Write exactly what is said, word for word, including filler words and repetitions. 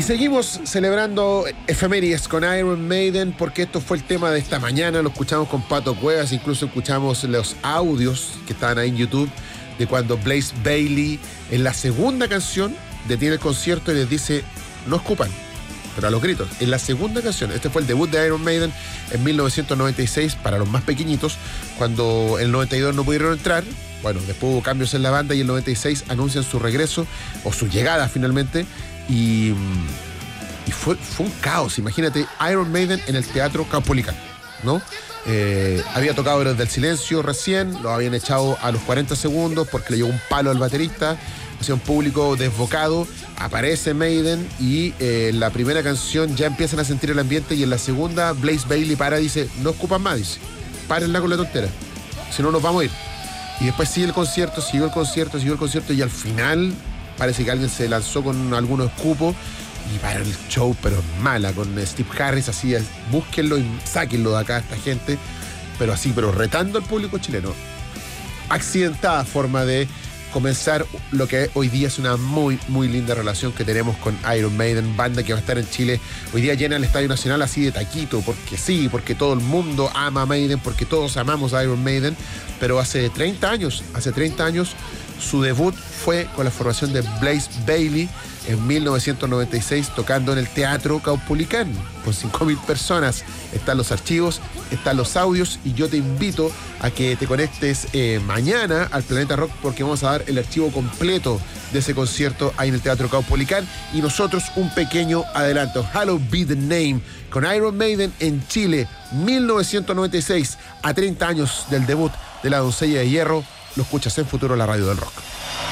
Y seguimos celebrando efemérides con Iron Maiden, porque esto fue el tema de esta mañana. Lo escuchamos con Pato Cuevas, incluso escuchamos los audios que estaban ahí en YouTube de cuando Blaze Bayley en la segunda canción detiene el concierto y les dice no escupan, pero a los gritos. En la segunda canción, este fue el debut de Iron Maiden en mil novecientos noventa y seis para los más pequeñitos, cuando en el noventa y dos no pudieron entrar. Bueno, después hubo cambios en la banda y en el noventa y seis anuncian su regreso o su llegada finalmente. Y, y fue, fue un caos. Imagínate, Iron Maiden en el Teatro Caupolicán, ¿no? Eh, había tocado Héroes del Silencio recién, lo habían echado a los cuarenta segundos porque le llegó un palo al baterista, hacía un público desbocado, aparece Maiden y eh, en la primera canción ya empiezan a sentir el ambiente y en la segunda Blaze Bayley para y dice, no escupan más, dice, párenla con la tontera, si no nos vamos a ir. Y después sigue el concierto, siguió el concierto, siguió el concierto y al final parece que alguien se lanzó con algunos escupos y para el show, pero mala, con Steve Harris, así, búsquenlo y sáquenlo de acá a esta gente, pero así, pero retando al público chileno. Accidentada forma de comenzar lo que hoy día es una muy, muy linda relación que tenemos con Iron Maiden, banda que va a estar en Chile. Hoy día llena el Estadio Nacional así de taquito, porque sí, porque todo el mundo ama a Maiden, porque todos amamos a Iron Maiden, pero hace treinta años, hace treinta años, su debut fue con la formación de Blaze Bayley en mil novecientos noventa y seis, tocando en el Teatro Caupolicán con cinco mil personas. Están los archivos, están los audios y yo te invito a que te conectes eh, mañana al Planeta Rock, porque vamos a dar el archivo completo de ese concierto ahí en el Teatro Caupolicán y nosotros un pequeño adelanto. Hallowed Be the Name con Iron Maiden en Chile, mil novecientos noventa y seis, a treinta años del debut de la Doncella de Hierro. Lo escuchas en Futuro, la radio del rock.